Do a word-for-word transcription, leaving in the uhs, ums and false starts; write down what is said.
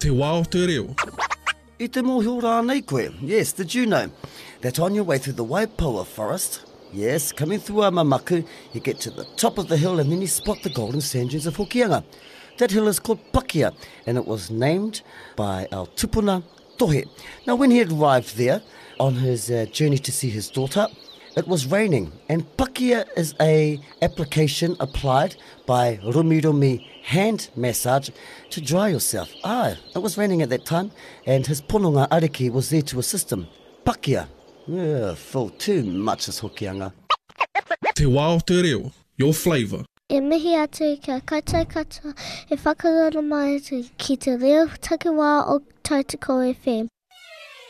Te wā o te reo. I te mōhio rānei koe. Yes, did you know that on your way through the Waipoua forest, yes, coming through Amamaku, you get to the top of the hill and then you spot the golden sand dunes of Hokianga. That hill is called Pakia, and it was named by our tupuna Tohe. Now, when he had arrived there on his uh, journey to see his daughter, it was raining, and Pakia is a application applied by Rumi Rumi hand massage to dry yourself. Ah, it was raining at that time, and his pononga ariki was there to assist him. Pakia. Yeah, full too much is Hokianga. Te wā o te reo, your flavour. E mihi atu kia kaitai katoa, e whakarara mai atu ki te reo takiwā o Tautoko F M.